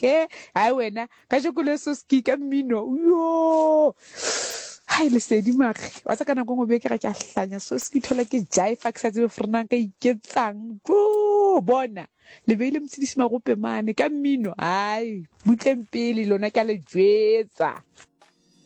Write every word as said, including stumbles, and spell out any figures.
okay hai wena ka jeko le so ski ka mmino yo hai le sedi mage wa tsa kana go ngwe ke ra ke a hlanya so ski thola ke jive ke sa tsebe frena ka iketsang bo bona le beile mtsidisi magope mane ka mmino hai butleng pele lona ke a le jwetsa